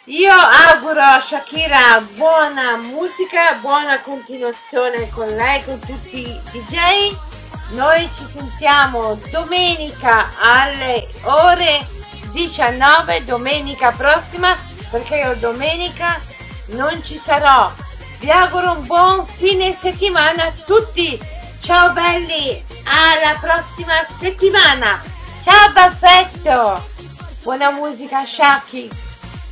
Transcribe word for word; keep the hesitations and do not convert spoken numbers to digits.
Io auguro a Shakira buona musica, buona continuazione con lei, con tutti i D J. Noi ci sentiamo domenica alle ore diciannove, domenica prossima, perché io domenica non ci sarò. Vi auguro un buon fine settimana a tutti. Ciao belli, alla prossima settimana. Ciao Baffetto. Buona musica Shaki.